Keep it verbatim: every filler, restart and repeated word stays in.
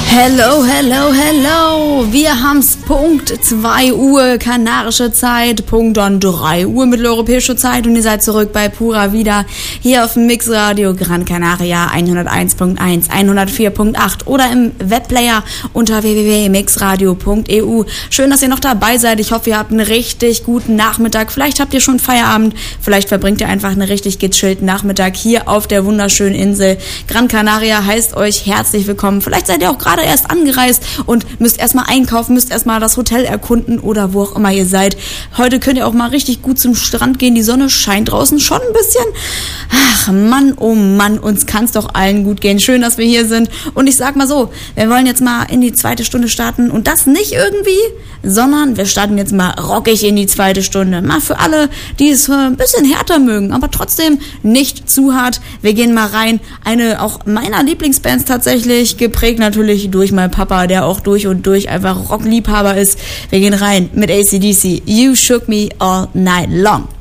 Hello, hello, hello. Wir haben's Punkt zwei Uhr kanarische Zeit, Punkt dann drei Uhr mitteleuropäische Zeit und ihr seid zurück bei Pura Vida hier auf dem Mixradio Gran Canaria hunderteins Punkt eins, hundertvier Punkt acht oder im Webplayer unter w w w punkt mixradio punkt e u. Schön, dass ihr noch dabei seid. Ich hoffe, ihr habt einen richtig guten Nachmittag. Vielleicht habt ihr schon Feierabend, vielleicht verbringt ihr einfach einen richtig gechillten Nachmittag hier auf der wunderschönen Insel. Gran Canaria heißt euch herzlich willkommen. Vielleicht seid ihr auch gerade erst angereist und müsst erstmal einkaufen, müsst erstmal das Hotel erkunden oder wo auch immer ihr seid. Heute könnt ihr auch mal richtig gut zum Strand gehen. Die Sonne scheint draußen schon ein bisschen. Ach Mann, oh Mann, uns kann's doch allen gut gehen. Schön, dass wir hier sind. Und ich sag mal so, wir wollen jetzt mal in die zweite Stunde starten und das nicht irgendwie, sondern wir starten jetzt mal rockig in die zweite Stunde. Mal für alle, die es ein bisschen härter mögen, aber trotzdem nicht zu hart. Wir gehen mal rein. Eine auch meiner Lieblingsbands tatsächlich, geprägt natürlich durch meinen Papa, der auch durch und durch einfach Rockliebhaber ist. Wir gehen rein mit A C D C. You Shook Me All Night Long.